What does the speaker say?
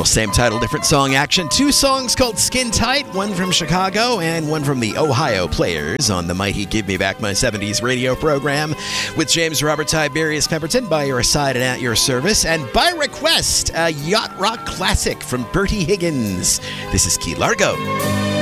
same title, different song action. Two songs called Skin Tight, one from Chicago and one from the Ohio Players on the mighty Give Me Back My 70s radio program with James Robert Tiberius Pemberton by your side and at your service. And by request, a yacht rock classic from Bertie Higgins. This is Key Largo.